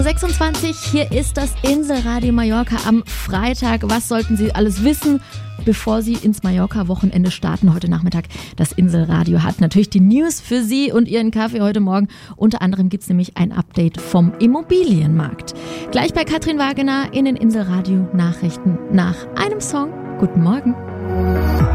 26, hier ist das Inselradio Mallorca am Freitag. Was sollten Sie alles wissen, bevor Sie ins Mallorca-Wochenende starten? Heute Nachmittag das Inselradio hat natürlich die News für Sie und Ihren Kaffee heute Morgen. Unter anderem gibt es nämlich ein Update vom Immobilienmarkt. Gleich bei Katrin Wagener in den Inselradio Nachrichten nach einem Song. Guten Morgen.